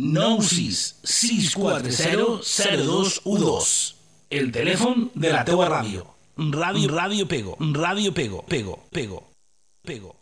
966400212. El telèfon de la teua ràdio. Ràdio Pego. Ràdio Pego. Pego.